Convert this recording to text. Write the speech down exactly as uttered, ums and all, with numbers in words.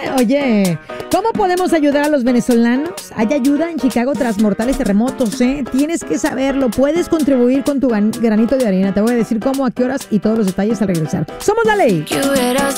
Oye, ¿cómo podemos ayudar a los venezolanos? Hay ayuda en Chicago tras mortales terremotos, ¿eh? Tienes que saberlo. Puedes contribuir con tu granito de arena. Te voy a decir cómo, a qué horas y todos los detalles al regresar. ¡Somos la ley!